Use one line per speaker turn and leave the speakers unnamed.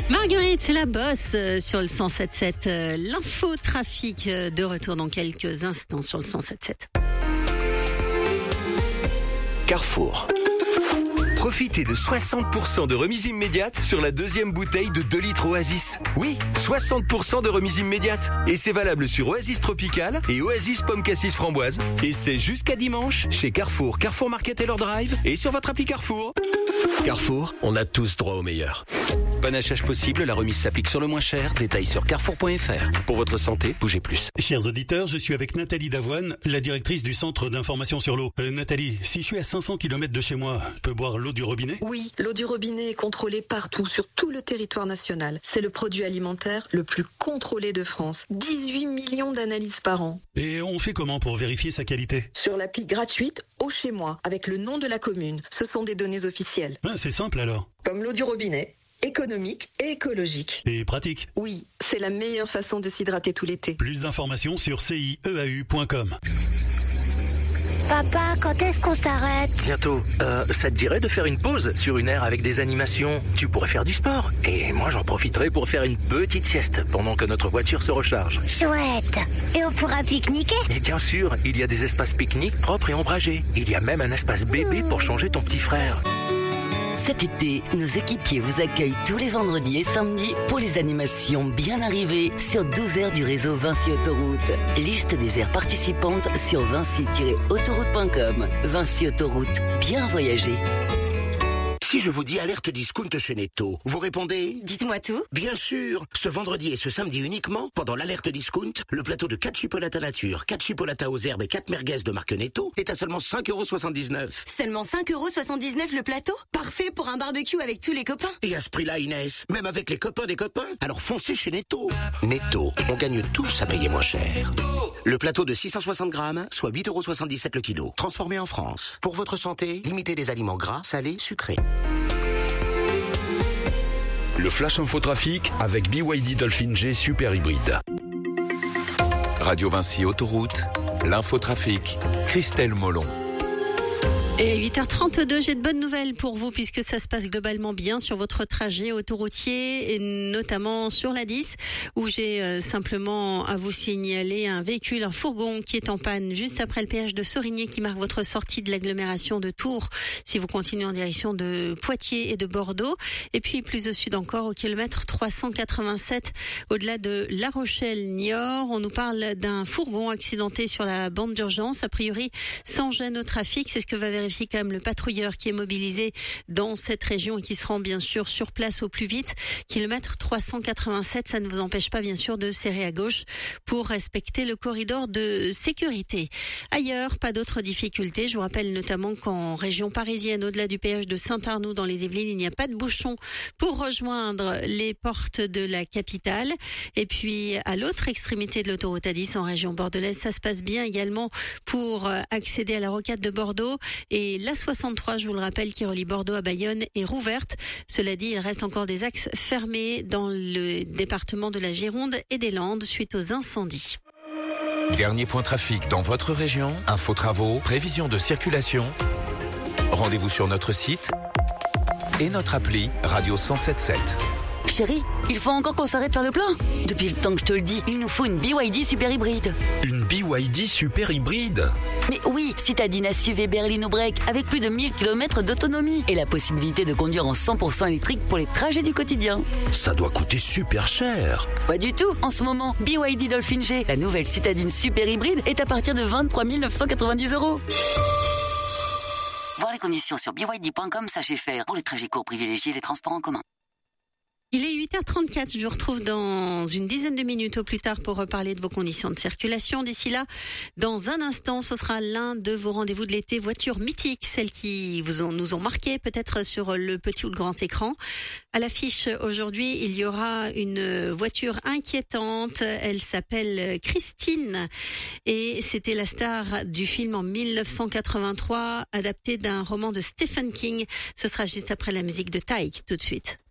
Marguerite, c'est la bosse sur le 107.7. L'infotrafic de retour dans quelques instants sur le 107.7.
Carrefour. Profitez de 60% de remise immédiate sur la deuxième bouteille de 2 litres Oasis. Oui, 60% de remise immédiate. Et c'est valable sur Oasis Tropical et Oasis Pomme Cassis Framboise. Et c'est jusqu'à dimanche chez Carrefour, Carrefour Market et leur drive et sur votre appli Carrefour. Carrefour, on a tous droit au meilleur. Panachage possible, la remise s'applique sur le moins cher. Détails sur carrefour.fr. Pour votre santé, bougez plus.
Chers auditeurs, je suis avec Nathalie Davoine, la directrice du Centre d'information sur l'eau. Nathalie, si je suis à 500 km de chez moi, je peux boire l'eau du robinet ?
Oui, l'eau du robinet est contrôlée partout, sur tout le territoire national. C'est le produit alimentaire le plus contrôlé de France. 18 millions d'analyses par an.
Et on fait comment pour vérifier sa qualité ?
Sur l'appli gratuite Eau chez moi, avec le nom de la commune. Ce sont des données officielles.
Ah, c'est simple alors.
Comme l'eau du robinet, économique et écologique.
Et pratique.
Oui, c'est la meilleure façon de s'hydrater tout l'été.
Plus d'informations sur cieau.com.
Papa, quand est-ce qu'on s'arrête ?
Bientôt. Ça te dirait de faire une pause sur une aire avec des animations ? Tu pourrais faire du sport. Et moi, j'en profiterai pour faire une petite sieste pendant que notre voiture se recharge.
Chouette. Et on pourra pique-niquer ?
Et bien sûr, il y a des espaces pique-nique propres et ombragés. Il y a même un espace bébé pour changer ton petit frère.
Cet été, nos équipiers vous accueillent tous les vendredis et samedis pour les animations bien arrivées sur 12 aires du réseau Vinci Autoroute. Liste des aires participantes sur vinci-autoroute.com. Vinci Autoroute, bien voyager.
Si je vous dis alerte discount chez Netto, vous répondez ?
Dites-moi tout.
Bien sûr. Ce vendredi et ce samedi uniquement, pendant l'alerte discount, le plateau de 4 chipolatas nature, 4 chipolatas aux herbes et 4 merguez de marque Netto est à seulement 5,79 €.
Seulement 5,79 € le plateau ? Parfait pour un barbecue avec tous les copains.
Et à ce prix-là, Inès, même avec les copains des copains, alors foncez chez Netto. Netto, on gagne tous à payer moins cher. Le plateau de 660 grammes, soit 8,77 € le kilo. Transformé en France. Pour votre santé, limitez les aliments gras, salés, sucrés.
Le Flash Infotrafic avec BYD Dolphin G Super Hybride.
Radio Vinci Autoroute, l'infotrafic, Christelle Molon.
Et 8h32, j'ai de bonnes nouvelles pour vous puisque ça se passe globalement bien sur votre trajet autoroutier et notamment sur la 10 où j'ai simplement à vous signaler un véhicule, un fourgon qui est en panne juste après le péage de Sorigné qui marque votre sortie de l'agglomération de Tours si vous continuez en direction de Poitiers et de Bordeaux. Et puis plus au sud encore au kilomètre 387 au-delà de La Rochelle-Niort. On nous parle d'un fourgon accidenté sur la bande d'urgence, a priori sans gêne au trafic. C'est ce que va vérifier quand même le patrouilleur qui est mobilisé dans cette région et qui se rend bien sûr sur place au plus vite. Kilomètre 387, ça ne vous empêche pas bien sûr de serrer à gauche pour respecter le corridor de sécurité. Ailleurs, pas d'autres difficultés. Je vous rappelle notamment qu'en région parisienne, au-delà du péage de Saint-Arnoux dans les Yvelines, il n'y a pas de bouchon pour rejoindre les portes de la capitale. Et puis à l'autre extrémité de l'autoroute A10 en région bordelaise, ça se passe bien également pour accéder à la rocade de Bordeaux. Et la 63, je vous le rappelle, qui relie Bordeaux à Bayonne est rouverte. Cela dit, il reste encore des axes fermés dans le département de la Gironde et des Landes suite aux incendies.
Dernier point trafic dans votre région, info travaux, prévision de circulation. Rendez-vous sur notre site et notre appli Radio 107.7.
Chérie, il faut encore qu'on s'arrête faire le plein. Depuis le temps que je te le dis, il nous faut une BYD Super Hybride.
Une BYD Super Hybride ?
Mais oui, citadine SUV berline break avec plus de 1000 km d'autonomie et la possibilité de conduire en 100% électrique pour les trajets du quotidien.
Ça doit coûter super cher.
Pas du tout. En ce moment, BYD Dolphin G, la nouvelle citadine Super Hybride, est à partir de 23 990 €. Voir les conditions sur byd.com, sachez faire. Pour les trajets courts, privilégiez les transports en commun.
Il est 8h34, je vous retrouve dans une dizaine de minutes au plus tard pour reparler de vos conditions de circulation. D'ici là, dans un instant, ce sera l'un de vos rendez-vous de l'été, voitures mythiques, celles qui nous ont marqué peut-être sur le petit ou le grand écran. À l'affiche aujourd'hui, il y aura une voiture inquiétante, elle s'appelle Christine et c'était la star du film en 1983, adapté d'un roman de Stephen King. Ce sera juste après la musique de Taïk, tout de suite.